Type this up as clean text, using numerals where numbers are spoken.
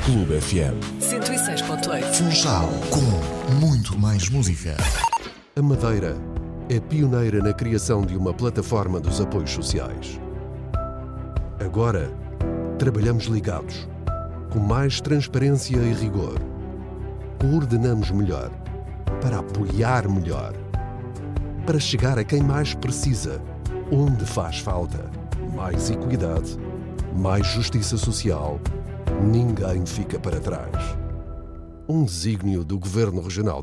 Clube FM. 106.8. Funchal, com muito mais música. A Madeira é pioneira na criação de uma plataforma dos apoios sociais. Agora, trabalhamos ligados, com mais transparência e rigor. Coordenamos melhor, para apoiar melhor, para chegar a quem mais precisa, onde faz falta. Mais equidade, mais justiça social, ninguém fica para trás. Um desígnio do Governo Regional